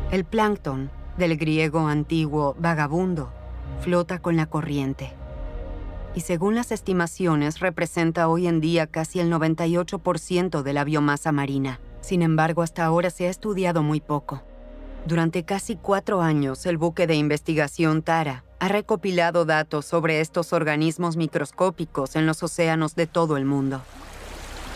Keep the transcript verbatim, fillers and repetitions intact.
El plancton, del griego antiguo vagabundo, flota con la corriente. Y según las estimaciones, representa hoy en día casi el noventa y ocho por ciento de la biomasa marina. Sin embargo, hasta ahora se ha estudiado muy poco. Durante casi cuatro años, el buque de investigación Tara ha recopilado datos sobre estos organismos microscópicos en los océanos de todo el mundo.